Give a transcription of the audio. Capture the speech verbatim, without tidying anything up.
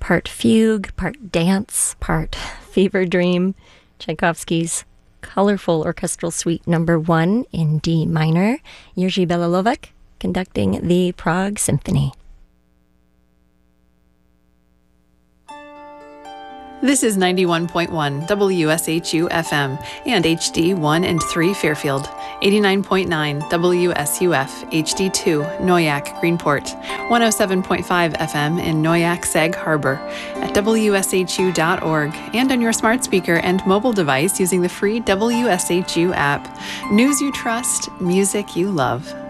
part fugue, part dance, part fever dream. Tchaikovsky's colorful orchestral suite number one in D minor. Jerzy Belalovec conducting the Prague Symphony. This is ninety-one point one W S H U F M and H D one and three Fairfield, eighty-nine point nine W S U F H D two Noyak Greenport, one oh seven point five F M in Noyak Sag Harbor, at W S H U dot org, and on your smart speaker and mobile device using the free W S H U app. News you trust, music you love.